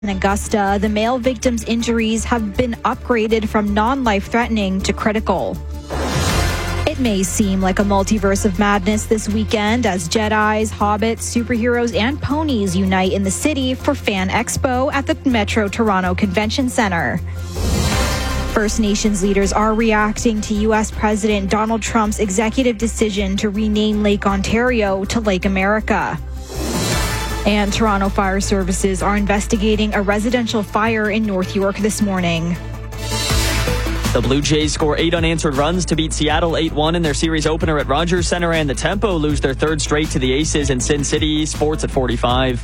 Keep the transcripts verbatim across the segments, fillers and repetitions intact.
In Augusta, the male victim's injuries have been upgraded from non-life-threatening to critical. It may seem like a multiverse of madness this weekend as Jedis, hobbits, superheroes, and ponies unite in the city for Fan Expo at the Metro Toronto Convention Centre. First Nations leaders are reacting to U S President Donald Trump's executive decision to rename Lake Ontario to Lake America. And Toronto Fire Services are investigating a residential fire in North York this morning. The Blue Jays score eight unanswered runs to beat Seattle eight one in their series opener at Rogers Centre, and the Tempo lose their third straight to the Aces in Sin City. Sports at forty-five.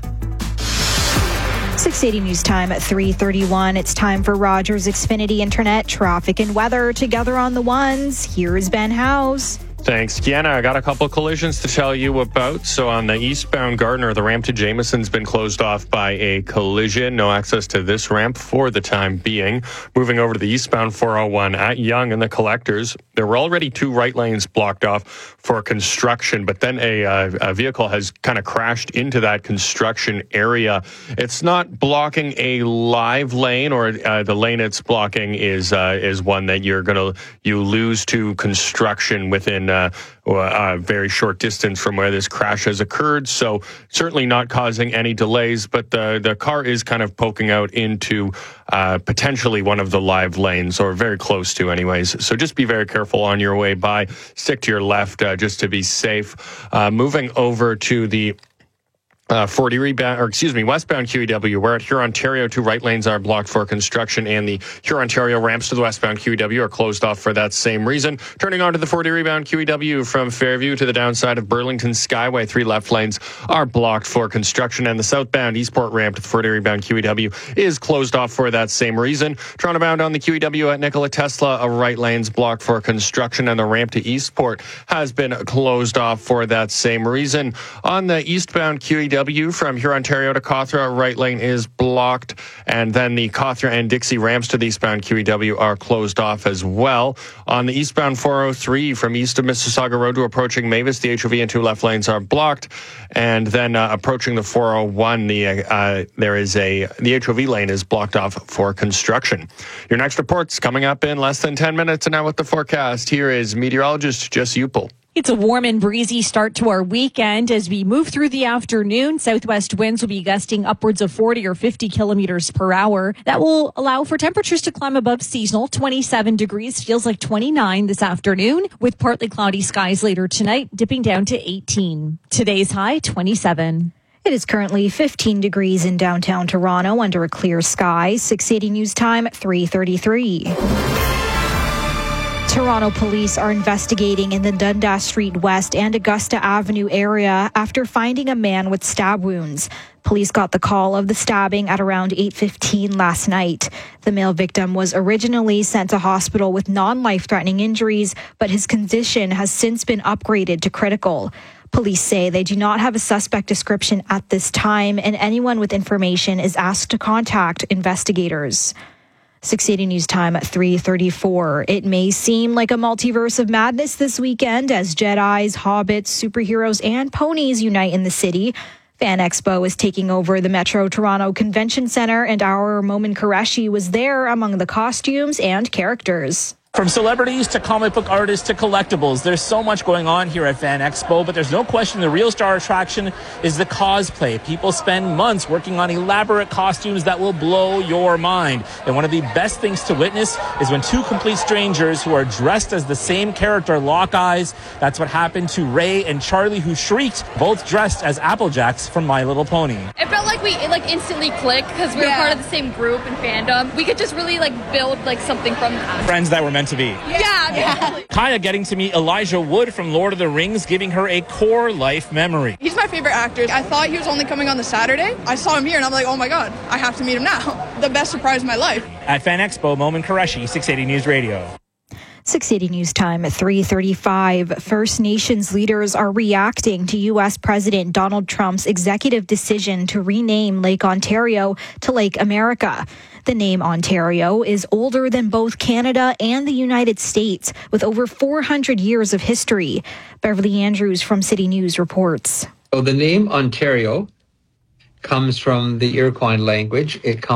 six eighty News Time at three thirty-one. It's time for Rogers Xfinity Internet traffic and weather together on the ones. Here is Ben House. Thanks, Kiana. I got a couple collisions to tell you about. So on the eastbound Gardner, the ramp to Jameson's been closed off by a collision. No access to this ramp for the time being. Moving over to the eastbound four oh one at Yonge and the Collectors, there were already two right lanes blocked off for construction, but then a, uh, a vehicle has kind of crashed into that construction area. It's not blocking a live lane, or uh, the lane it's blocking is uh, is one that you're going to you lose to construction within Uh, a very short distance from where this crash has occurred. So certainly not causing any delays, but the, the car is kind of poking out into uh, potentially one of the live lanes, or very close to anyways. So just be very careful on your way by. Stick to your left uh, just to be safe. Uh, moving over to the Uh, forty rebound, or excuse me, westbound Q E W. We're at Hurontario. Two right lanes are blocked for construction, and the Hurontario ramps to the westbound Q E W are closed off for that same reason. Turning on to the forty rebound Q E W from Fairview to the downside of Burlington Skyway. Three left lanes are blocked for construction, and the southbound Eastport ramp to the forty rebound Q E W is closed off for that same reason. Toronto bound on the Q E W at Nikola Tesla, a right lane's blocked for construction, and the ramp to Eastport has been closed off for that same reason. On the eastbound Q E W from Hurontario to Cawthra, right lane is blocked, and then the Cawthra and Dixie ramps to the eastbound Q E W are closed off as well. On the eastbound four oh three from east of Mississauga Road to approaching Mavis, the H O V and two left lanes are blocked, and then uh, approaching the four oh one, the uh, there is a the H O V lane is blocked off for construction. Your next report's coming up in less than ten minutes, and now with the forecast, here is meteorologist Jess Upel. It's a warm and breezy start to our weekend. As we move through the afternoon, southwest winds will be gusting upwards of forty or fifty kilometers per hour. That will allow for temperatures to climb above seasonal. twenty-seven degrees feels like twenty-nine this afternoon, with partly cloudy skies later tonight, dipping down to eighteen. Today's high, twenty-seven. It is currently fifteen degrees in downtown Toronto under a clear sky. six eighty News Time at three thirty-three. Toronto police are investigating in the Dundas Street West and Augusta Avenue area after finding a man with stab wounds. Police got the call of the stabbing at around eight fifteen last night. The male victim was originally sent to hospital with non-life-threatening injuries, but his condition has since been upgraded to critical. Police say they do not have a suspect description at this time, and anyone with information is asked to contact investigators. six eighty News Time at three thirty-four. It may seem like a multiverse of madness this weekend as Jedis, hobbits, superheroes, and ponies unite in the city. Fan Expo is taking over the Metro Toronto Convention Centre, and our Momin Qureshi was there among the costumes and characters. From celebrities to comic book artists to collectibles, there's so much going on here at Fan Expo, but there's no question the real star attraction is the cosplay. People spend months working on elaborate costumes that will blow your mind. And one of the best things to witness is when two complete strangers who are dressed as the same character lock eyes. That's what happened to Ray and Charlie, who shrieked, both dressed as Applejacks from My Little Pony. It felt like we like instantly clicked because we were yeah. part of the same group and fandom. We could just really like build like something from that. Friends that were meant to be. Yeah, yeah. Kaya getting to meet Elijah Wood from Lord of the Rings, giving her a core life memory. He's my favorite actor. I thought he was only coming on the Saturday. I saw him here and I'm like, oh my God, I have to meet him now. The best surprise of my life. At Fan Expo, Momin Qureshi, six eighty News Radio. six eighty News Time at three thirty-five. First Nations leaders are reacting to U S President Donald Trump's executive decision to rename Lake Ontario to Lake America. The name Ontario is older than both Canada and the United States, with over four hundred years of history. Beverly Andrews from City News reports. So the name Ontario comes from the Iroquois language. It comes